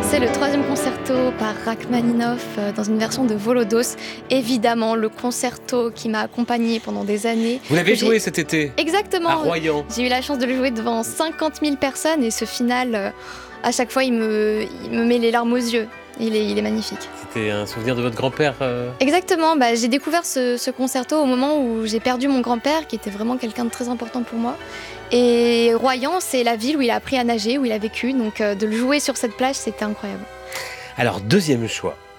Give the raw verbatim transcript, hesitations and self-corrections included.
C'est le troisième concerto par Rachmaninoff euh, dans une version de Volodos. Évidemment, le concerto qui m'a accompagnée pendant des années. Vous l'avez J'ai- joué cet été Exactement. à Royan. J'ai eu la chance de le jouer devant cinquante mille personnes et ce final, euh, à chaque fois, il me, il me met les larmes aux yeux. Il est, il est magnifique. C'était un souvenir de votre grand-père euh... Exactement, bah, j'ai découvert ce, ce concerto au moment où j'ai perdu mon grand-père, qui était vraiment quelqu'un de très important pour moi. Et Royan, c'est la ville où il a appris à nager, où il a vécu, donc euh, de le jouer sur cette plage, c'était incroyable. Alors, deuxième choix,